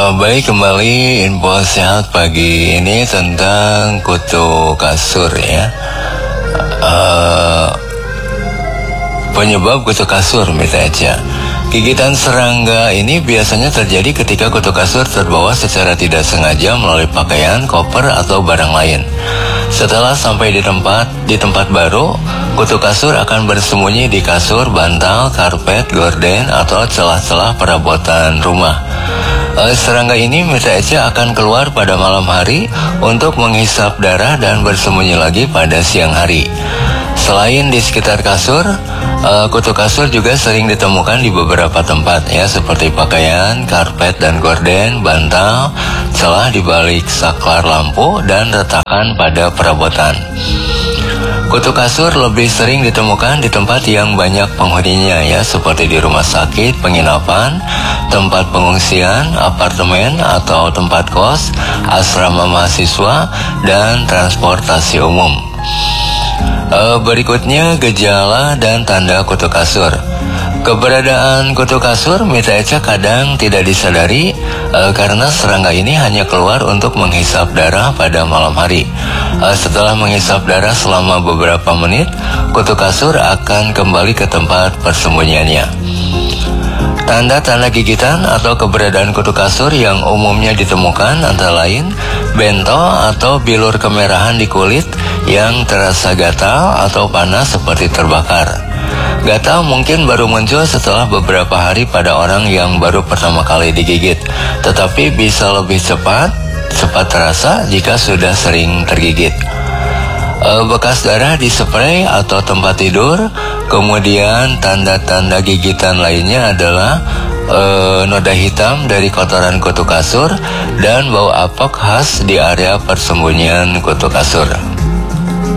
Baik, kembali info sehat pagi ini tentang kutu kasur ya. Penyebab kutu kasur misalnya. Gigitan serangga ini biasanya terjadi ketika kutu kasur terbawa secara tidak sengaja melalui pakaian, koper, atau barang lain. Setelah sampai di tempat baru, kutu kasur akan bersembunyi di kasur, bantal, karpet, gorden, atau celah-celah perabotan rumah. Serangga ini misalnya akan keluar pada malam hari untuk menghisap darah dan bersembunyi lagi pada siang hari. Selain di sekitar kasur, kutu kasur juga sering ditemukan di beberapa tempat ya, seperti pakaian, karpet dan gorden, bantal, celah di balik saklar lampu, dan retakan pada perabotan. Kutu kasur lebih sering ditemukan di tempat yang banyak penghuninya ya, seperti di rumah sakit, penginapan, tempat pengungsian, apartemen atau tempat kos, asrama mahasiswa, dan transportasi umum. Berikutnya gejala dan tanda kutu kasur. Keberadaan kutu kasur misalnya kadang tidak disadari karena serangga ini hanya keluar untuk menghisap darah pada malam hari. Setelah menghisap darah selama beberapa menit, kutu kasur akan kembali ke tempat persembunyiannya. Tanda-tanda gigitan atau keberadaan kutu kasur yang umumnya ditemukan antara lain bentol atau bilur kemerahan di kulit yang terasa gatal atau panas seperti terbakar. Gatal mungkin baru muncul setelah beberapa hari pada orang yang baru pertama kali digigit, tetapi bisa lebih cepat terasa jika sudah sering tergigit. Bekas darah di spray atau tempat tidur. Kemudian tanda-tanda gigitan lainnya adalah noda hitam dari kotoran kutu kasur dan bau apek khas di area persembunyian kutu kasur.